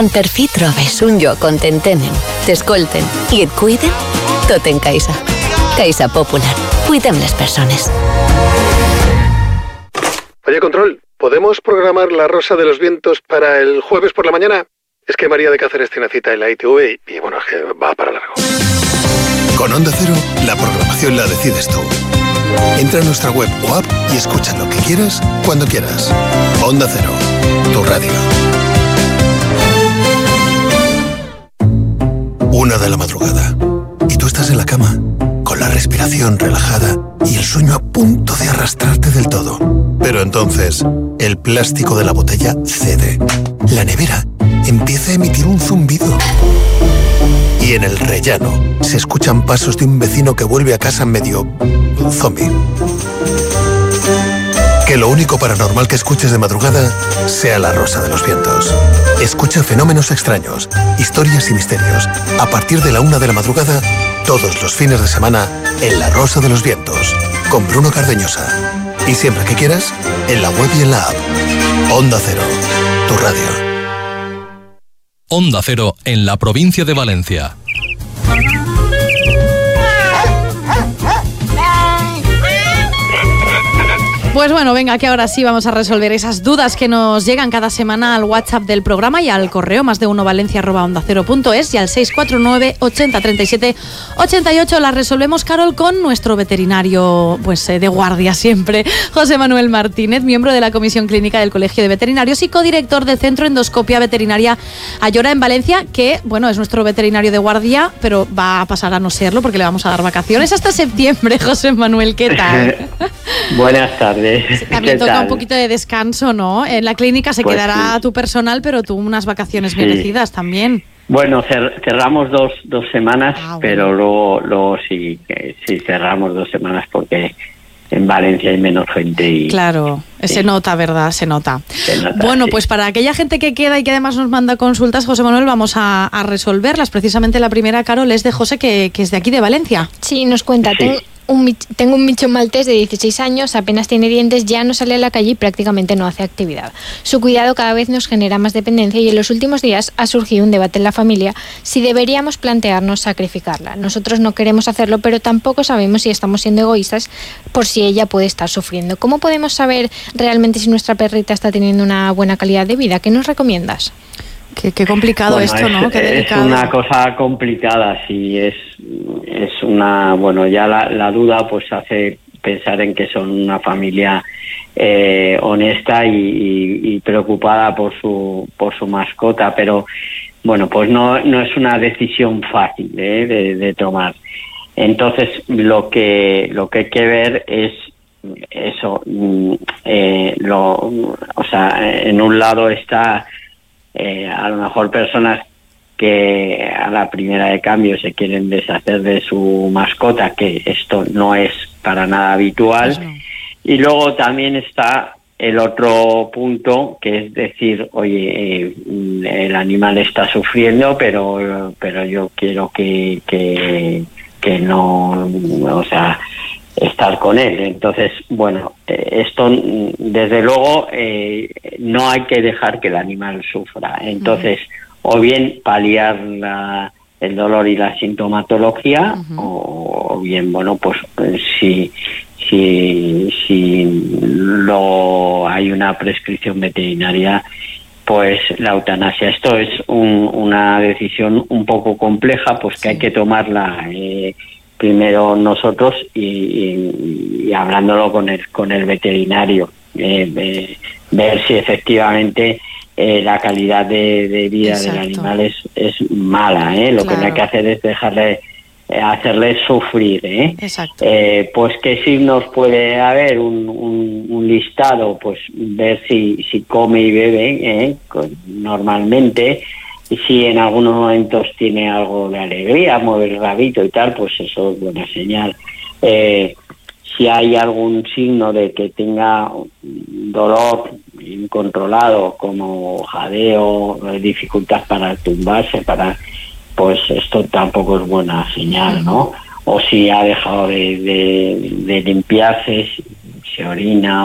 Per fi trobes un lloc on t'entenen, t'escolten i et cuiden? Tot en Caixa. Caixa Popular. Cuidem les persones. Oye, Control, ¿podemos programar La Rosa de los Vientos para el jueves por la mañana? Es que María de Cáceres tiene cita en la ITV y bueno, es que va para largo. Con Onda Cero, la programación la decides tú. Entra en nuestra web o app y escucha lo que quieras, cuando quieras. Onda Cero, tu radio. 1 de la madrugada. Y tú estás en la cama, con la respiración relajada y el sueño a punto de arrastrarte del todo. Pero entonces, el plástico de la botella cede. La nevera empieza a emitir un zumbido. Y en el rellano se escuchan pasos de un vecino que vuelve a casa medio zombie. Que lo único paranormal que escuches de madrugada sea La Rosa de los Vientos. Escucha fenómenos extraños, historias y misterios. A partir de la 1 de la madrugada, todos los fines de semana, en La Rosa de los Vientos, con Bruno Cardeñosa. Y siempre que quieras, en la web y en la app. Onda Cero, tu radio. Onda Cero en la provincia de Valencia. Pues bueno, venga, que ahora sí vamos a resolver esas dudas que nos llegan cada semana al WhatsApp del programa y al correo +1valencia@ondacero.es y al 649 80 37 88. Las resolvemos, Carol, con nuestro veterinario de guardia siempre, José Manuel Martínez, miembro de la Comisión Clínica del Colegio de Veterinarios y codirector del Centro Endoscopia Veterinaria Ayora en Valencia, que, bueno, es nuestro veterinario de guardia, pero va a pasar a no serlo porque le vamos a dar vacaciones hasta septiembre. José Manuel, ¿qué tal? Buenas tardes. También toca un poquito de descanso, ¿no? En la clínica se quedará tu personal, pero tú unas vacaciones merecidas también. Bueno, cerramos dos semanas, pero luego sí cerramos 2 semanas porque en Valencia hay menos gente y... Claro, se nota, ¿verdad? Se nota. Bueno, pues para aquella gente que queda y que además nos manda consultas, José Manuel, vamos a resolverlas. Precisamente la primera, Carol, es de José, que es de aquí, de Valencia. Sí, nos cuenta. Sí. Tengo un bicho maltés de 16 años, apenas tiene dientes, ya no sale a la calle y prácticamente no hace actividad. Su cuidado cada vez nos genera más dependencia y en los últimos días ha surgido un debate en la familia si deberíamos plantearnos sacrificarla. Nosotros no queremos hacerlo, pero tampoco sabemos si estamos siendo egoístas por si ella puede estar sufriendo. ¿Cómo podemos saber realmente si nuestra perrita está teniendo una buena calidad de vida? ¿Qué nos recomiendas? Qué complicado esto, ¿no? Qué delicado. Es una cosa complicada, sí, es una... Bueno, ya la duda pues hace pensar en que son una familia honesta y preocupada por su mascota, pero bueno, pues no es una decisión fácil de tomar. Entonces, lo que hay que ver es eso, en un lado está... a lo mejor personas que a la primera de cambio se quieren deshacer de su mascota, que esto no es para nada habitual. Y luego también está el otro punto, que es decir, oye, el animal está sufriendo, pero yo quiero que no, o sea, estar con él. Entonces, bueno, esto desde luego no hay que dejar que el animal sufra. Entonces, o bien paliar el dolor y la sintomatología, o bien, bueno, pues si hay una prescripción veterinaria, pues la eutanasia. Esto es una decisión un poco compleja, pues que hay que tomarla primero nosotros y hablándolo con el veterinario, ver si efectivamente la calidad de vida del animal es mala, lo que no hay que hacer es hacerle sufrir, pues qué signos puede haber, un listado, pues ver si come y bebe normalmente. Y si en algunos momentos tiene algo de alegría, mueve el rabito y tal, pues eso es buena señal. Si hay algún signo de que tenga dolor incontrolado, como jadeo, dificultad para tumbarse, pues esto tampoco es buena señal, ¿no? O si ha dejado de limpiarse, se orina